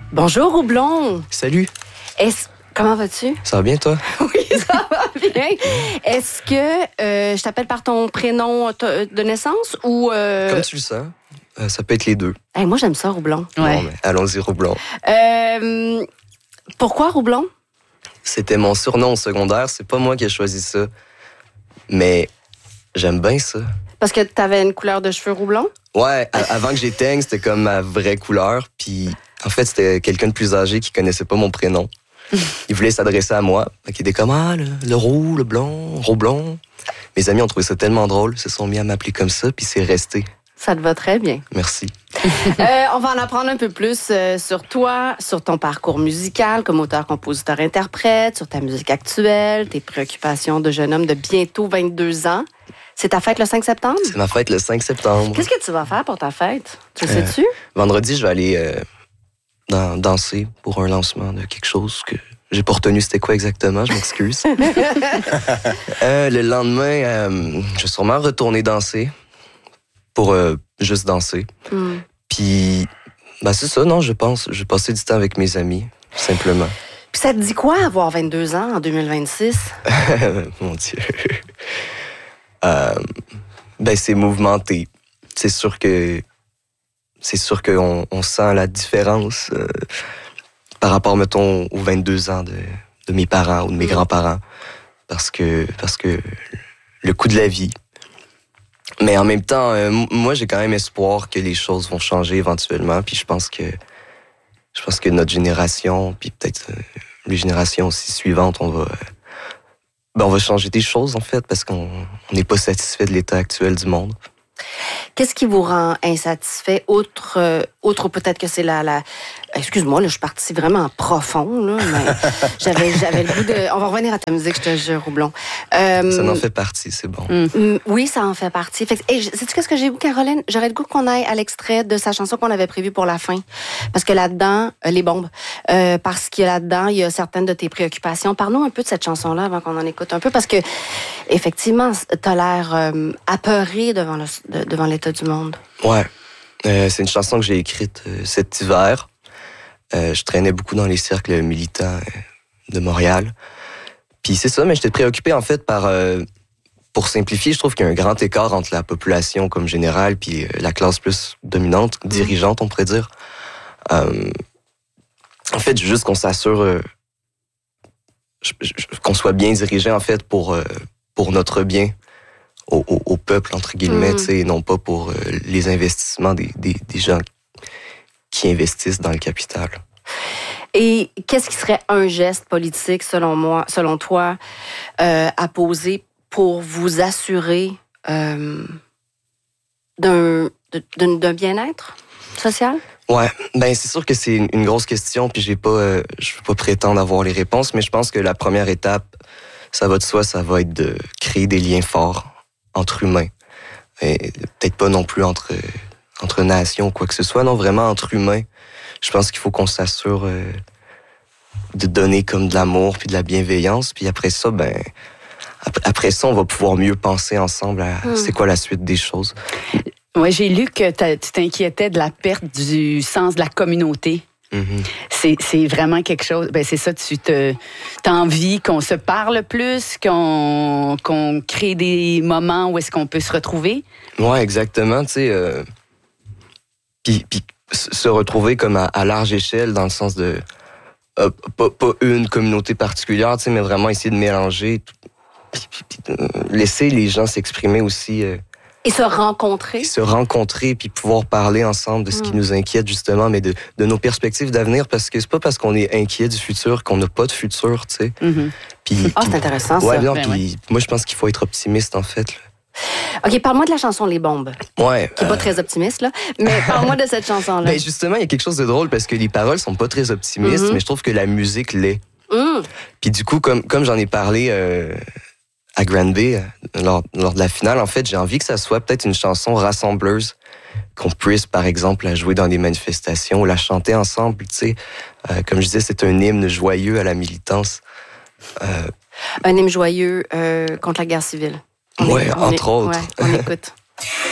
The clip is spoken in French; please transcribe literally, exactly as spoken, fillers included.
Bonjour, Roublon. Salut. Est-ce... Comment vas-tu? Ça va bien, toi? Oui, ça va bien. Est-ce que euh, je t'appelle par ton prénom de naissance ou... Euh... Comme tu le sens. Euh, ça peut être les deux. Hey, moi, j'aime ça, Roublon. Ouais. Bon, ben, allons-y, Roublon. Euh, pourquoi Roublon? C'était mon surnom au secondaire. C'est pas moi qui ai choisi ça. Mais j'aime bien ça. Parce que t'avais une couleur de cheveux Roublon? Ouais, à- avant que j'éteigne, c'était comme ma vraie couleur. Puis, en fait, c'était quelqu'un de plus âgé qui connaissait pas mon prénom. Il voulait s'adresser à moi. Donc, il était comme, ah, le, le roux, le blond, Roublon. Mes amis ont trouvé ça tellement drôle. Ils se sont mis à m'appeler comme ça, puis c'est resté. Ça te va très bien. Merci. euh, on va en apprendre un peu plus euh, sur toi, sur ton parcours musical comme auteur, compositeur, interprète, sur ta musique actuelle, tes préoccupations de jeune homme de bientôt vingt-deux ans. C'est ta fête le cinq septembre? C'est ma fête le cinq septembre. Qu'est-ce que tu vas faire pour ta fête? Tu le Euh, sais-tu? Vendredi, je vais aller euh, dans- danser pour un lancement de quelque chose que j'ai pas retenu c'était quoi exactement, je m'excuse. euh, le lendemain, euh, je vais sûrement retourner danser pour euh, juste danser. Mm. Puis, ben c'est ça, non, je pense. Je vais passer du temps avec mes amis, simplement. Puis ça te dit quoi avoir vingt-deux ans en deux mille vingt-six? Mon Dieu. Euh, ben, c'est mouvementé. C'est sûr que c'est sûr qu'on on sent la différence euh, par rapport, mettons, aux vingt-deux ans de, de mes parents ou de mes Mm. grands-parents. Parce que, parce que le coût de la vie. Mais en même temps, euh, moi, j'ai quand même espoir que les choses vont changer éventuellement. Puis je pense que je pense que notre génération, puis peut-être euh, les générations aussi suivantes, on va... Euh, Ben, on va changer des choses, en fait, parce qu'on n'est pas satisfait de l'état actuel du monde. Qu'est-ce qui vous rend insatisfait, outre, euh, outre peut-être que c'est la... la... Excuse-moi, là, je suis partie vraiment profond, là, mais j'avais, j'avais le goût de... On va revenir à ta musique, je te jure, Roublon. Euh, Ça en fait partie, c'est bon. Mm, oui, ça en fait partie. Fait que, hey, sais-tu qu'est-ce que j'ai vu, Caroline? J'aurais le goût qu'on aille à l'extrait de sa chanson qu'on avait prévue pour la fin. Parce que là-dedans, euh, les bombes, euh, parce que là-dedans, il y a certaines de tes préoccupations. Parle-nous un peu de cette chanson-là avant qu'on en écoute un peu, parce que, effectivement, t'as l'air euh, apeuré devant, le, de- devant l'état du monde. Ouais. Euh, c'est une chanson que j'ai écrite euh, cet hiver. Euh, je traînais beaucoup dans les cercles militants euh, de Montréal. Puis c'est ça, mais j'étais préoccupé, en fait, par... Euh, pour simplifier, je trouve qu'il y a un grand écart entre la population comme générale puis euh, la classe plus dominante, dirigeante, on pourrait dire. Euh, en fait, juste qu'on s'assure euh, je- je- qu'on soit bien dirigé, en fait, pour, euh, pour notre bien au, au, au peuple, entre guillemets, Mm. tu sais, et non pas pour euh, les investissements des, des, des gens qui investissent dans le capital. Et qu'est-ce qui serait un geste politique, selon moi, selon toi, euh, à poser pour vous assurer euh, d'un, d'un, d'un bien-être social? Ouais, ben c'est sûr que c'est une, une grosse question, puis j'ai pas, euh, je veux pas prétendre avoir les réponses, mais je pense que la première étape, ça va de soi, ça va être de créer des liens forts entre humains. Et peut-être pas non plus entre, entre nations ou quoi que ce soit, non, vraiment entre humains. Je pense qu'il faut qu'on s'assure euh, de donner comme de l'amour puis de la bienveillance, puis après ça, ben après, après ça, on va pouvoir mieux penser ensemble à Mm. c'est quoi la suite des choses. Oui, j'ai lu que t'as- tu t'inquiétais de la perte du sens de la communauté. Mm-hmm. C'est, c'est vraiment quelque chose. Ben c'est ça, tu te, t'as envie qu'on se parle plus, qu'on, qu'on crée des moments où est-ce qu'on peut se retrouver. Ouais, exactement, tu sais. Euh, puis, puis se retrouver comme à, à large échelle, dans le sens de euh, pas, pas une communauté particulière, tu sais, mais vraiment essayer de mélanger, tout, puis, puis, puis, euh, laisser les gens s'exprimer aussi, euh, Et se rencontrer? se rencontrer, puis pouvoir parler ensemble de ce qui Mm. nous inquiète justement, mais de, de nos perspectives d'avenir, parce que c'est pas parce qu'on est inquiet du futur qu'on n'a pas de futur, tu sais. Mm-hmm. Puis, Ah, puis- c'est intéressant, ouais, ça. non, Ben puis moi je pense qu'il faut être optimiste en fait. Là. OK, parle-moi de la chanson Les Bombes, Ouais. qui n'est euh, pas très optimiste, là. Mais parle-moi de cette chanson-là. Ben justement, il y a quelque chose de drôle parce que les paroles sont pas très optimistes, Mhm. mais je trouve que la musique l'est. Mm. Puis du coup, comme, comme j'en ai parlé euh, à Grand Bay euh, lors, lors de la finale, en fait, j'ai envie que ça soit peut-être une chanson rassembleuse, qu'on puisse, par exemple, la jouer dans des manifestations ou la chanter ensemble, tu sais. Euh, comme je disais, c'est un hymne joyeux à la militance. Euh, Un hymne joyeux euh, contre la guerre civile. On Ouais, est- on entre est- autres. Ouais, on écoute.